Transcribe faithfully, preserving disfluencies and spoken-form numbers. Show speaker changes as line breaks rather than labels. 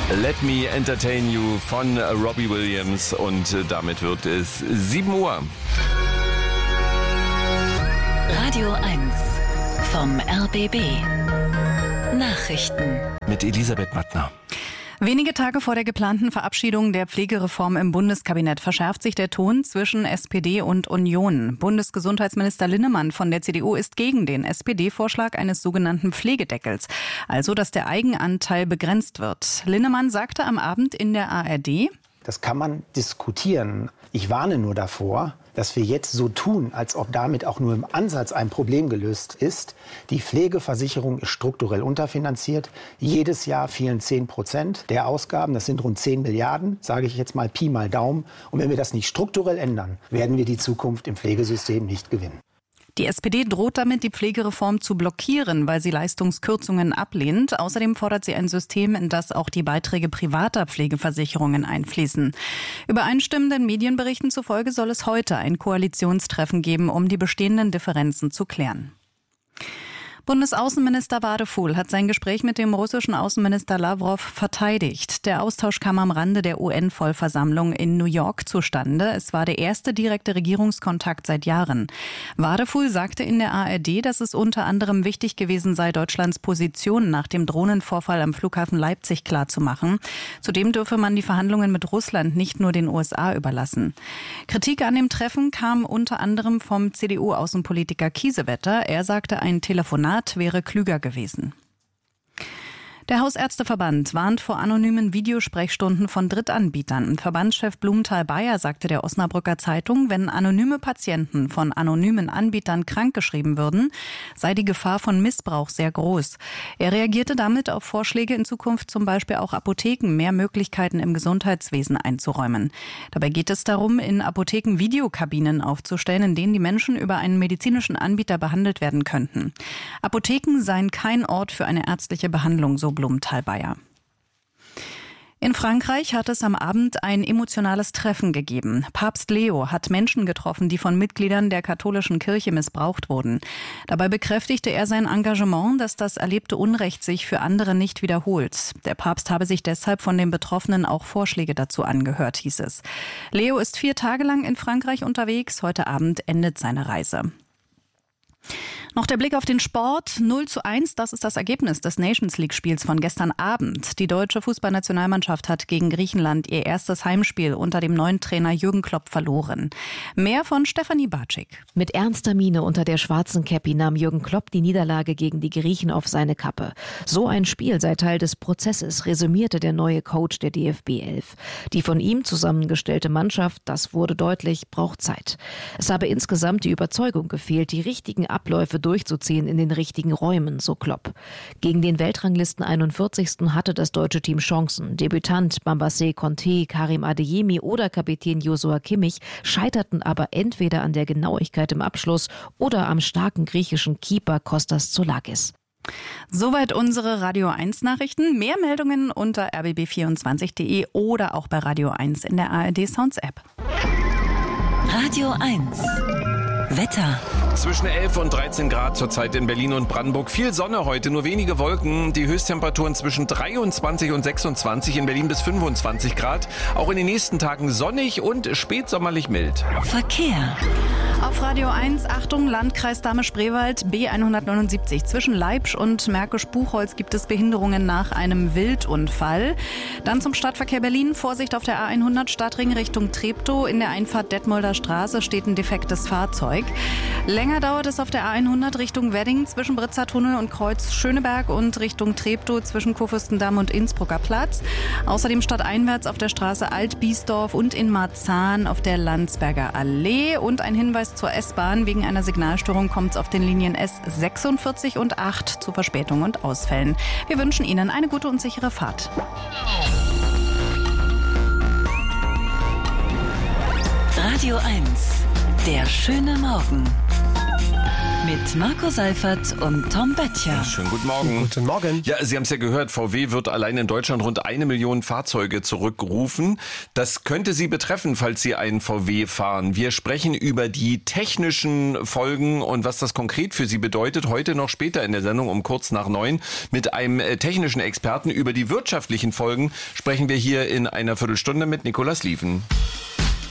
Let Me Entertain You von Robbie Williams und damit wird es sieben Uhr.
Radio eins vom R B B. Nachrichten
Mit Elisabeth Mattner.
Wenige Tage vor der geplanten Verabschiedung der Pflegereform im Bundeskabinett verschärft sich der Ton zwischen S P D und Union. Bundesgesundheitsminister Linnemann von der C D U ist gegen den S P D-Vorschlag eines sogenannten Pflegedeckels, also dass der Eigenanteil begrenzt wird. Linnemann sagte am Abend in der A R D:
Das kann man diskutieren. Ich warne nur davor, dass wir jetzt so tun, als ob damit auch nur im Ansatz ein Problem gelöst ist. Die Pflegeversicherung ist strukturell unterfinanziert. Jedes Jahr fehlen zehn Prozent der Ausgaben. Das sind rund zehn Milliarden, sage ich jetzt mal Pi mal Daumen. Und wenn wir das nicht strukturell ändern, werden wir die Zukunft im Pflegesystem nicht gewinnen.
Die S P D droht damit, die Pflegereform zu blockieren, weil sie Leistungskürzungen ablehnt. Außerdem fordert sie ein System, in das auch die Beiträge privater Pflegeversicherungen einfließen. Übereinstimmenden Medienberichten zufolge soll es heute ein Koalitionstreffen geben, um die bestehenden Differenzen zu klären. Bundesaußenminister Wadefuhl hat sein Gespräch mit dem russischen Außenminister Lawrow verteidigt. Der Austausch kam am Rande der U N-Vollversammlung in New York zustande. Es war der erste direkte Regierungskontakt seit Jahren. Wadefuhl sagte in der A R D, dass es unter anderem wichtig gewesen sei, Deutschlands Position nach dem Drohnenvorfall am Flughafen Leipzig klarzumachen. Zudem dürfe man die Verhandlungen mit Russland nicht nur den U S A überlassen. Kritik an dem Treffen kam unter anderem vom C D U-Außenpolitiker Kiesewetter. Er sagte, ein Telefonat wäre klüger gewesen. Der Hausärzteverband warnt vor anonymen Videosprechstunden von Drittanbietern. Verbandschef Blumenthal-Bayer sagte der Osnabrücker Zeitung, wenn anonyme Patienten von anonymen Anbietern krankgeschrieben würden, sei die Gefahr von Missbrauch sehr groß. Er reagierte damit auf Vorschläge, in Zukunft zum Beispiel auch Apotheken mehr Möglichkeiten im Gesundheitswesen einzuräumen. Dabei geht es darum, in Apotheken Videokabinen aufzustellen, in denen die Menschen über einen medizinischen Anbieter behandelt werden könnten. Apotheken seien kein Ort für eine ärztliche Behandlung, so Blumenthal-Bayer. In Frankreich hat es am Abend ein emotionales Treffen gegeben. Papst Leo hat Menschen getroffen, die von Mitgliedern der katholischen Kirche missbraucht wurden. Dabei bekräftigte er sein Engagement, dass das erlebte Unrecht sich für andere nicht wiederholt. Der Papst habe sich deshalb von den Betroffenen auch Vorschläge dazu angehört, hieß es. Leo ist vier Tage lang in Frankreich unterwegs. Heute Abend endet seine Reise. Noch der Blick auf den Sport. null zu eins, das ist das Ergebnis des Nations-League-Spiels von gestern Abend. Die deutsche Fußballnationalmannschaft hat gegen Griechenland ihr erstes Heimspiel unter dem neuen Trainer Jürgen Klopp verloren. Mehr von Stefanie Bartschik.
Mit ernster Miene unter der schwarzen Käppi nahm Jürgen Klopp die Niederlage gegen die Griechen auf seine Kappe. So ein Spiel sei Teil des Prozesses, resümierte der neue Coach der D F B elf. Die von ihm zusammengestellte Mannschaft, das wurde deutlich, braucht Zeit. Es habe insgesamt die Überzeugung gefehlt, die richtigen Abläufe durchzuziehen in den richtigen Räumen, so Klopp. Gegen den Weltranglisten einundvierzigsten hatte das deutsche Team Chancen. Debütant Mbappé, Conte, Karim Adeyemi oder Kapitän Joshua Kimmich scheiterten aber entweder an der Genauigkeit im Abschluss oder am starken griechischen Keeper Kostas Zoulakis.
Soweit unsere Radio eins Nachrichten. Mehr Meldungen unter r b b vierundzwanzig punkt d e oder auch bei Radio eins in der A R D Sounds App.
Radio eins Wetter.
Zwischen elf und dreizehn Grad zurzeit in Berlin und Brandenburg. Viel Sonne heute, nur wenige Wolken. Die Höchsttemperaturen zwischen dreiundzwanzig und sechsundzwanzig, in Berlin bis fünfundzwanzig Grad. Auch in den nächsten Tagen sonnig und spätsommerlich mild.
Verkehr.
Auf Radio eins, Achtung, Landkreis Dahme-Spreewald, B hundertneunundsiebzig. Zwischen Leipzig und Märkisch-Buchholz gibt es Behinderungen nach einem Wildunfall. Dann zum Stadtverkehr Berlin. Vorsicht auf der A hundert, Stadtring Richtung Treptow. In der Einfahrt Detmolder Straße steht ein defektes Fahrzeug. Länger dauert es auf der A hundert Richtung Wedding zwischen Britzer Tunnel und Kreuz Schöneberg und Richtung Treptow zwischen Kurfürstendamm und Innsbrucker Platz. Außerdem stadteinwärts auf der Straße Alt-Biesdorf und in Marzahn auf der Landsberger Allee. Und ein Hinweis zur S-Bahn. Wegen einer Signalstörung kommt es auf den Linien S sechsundvierzig und acht zu Verspätungen und Ausfällen. Wir wünschen Ihnen eine gute und sichere Fahrt.
Radio eins. Der schöne Morgen. Mit Marco Seifert und Tom Böttcher.
Schönen guten Morgen.
Guten Morgen.
Ja, Sie haben es ja gehört, V W wird allein in Deutschland rund eine Million Fahrzeuge zurückrufen. Das könnte Sie betreffen, falls Sie einen V W fahren. Wir sprechen über die technischen Folgen und was das konkret für Sie bedeutet. Heute noch später in der Sendung um kurz nach neun mit einem technischen Experten. Über die wirtschaftlichen Folgen sprechen wir hier in einer Viertelstunde mit Nikolaus Lieven.